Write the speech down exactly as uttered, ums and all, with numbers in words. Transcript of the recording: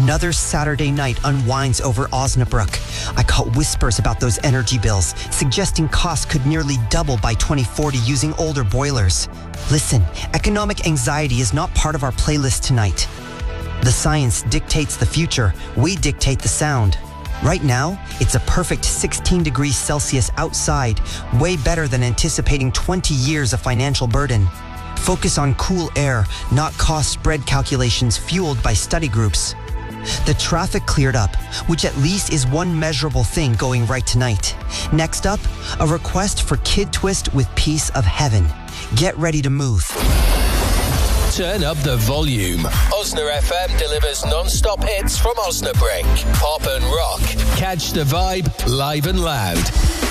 Another Saturday night unwinds over Osnabrück. I caught whispers about those energy bills, suggesting costs could nearly double by twenty forty using older boilers. Listen, economic anxiety is not part of our playlist tonight. The science dictates the future, we dictate the sound. Right now, it's a perfect sixteen degrees Celsius outside, way better than anticipating twenty years of financial burden. Focus on cool air, not cost spread calculations fueled by study groups. The traffic cleared up, which at least is one measurable thing going right tonight. Next up, a request for Kid Twist with Piece of Heaven. Get ready to move. Turn up the volume. Osna F M delivers non-stop hits from Osnabrück. Pop and rock. Catch the vibe live and loud.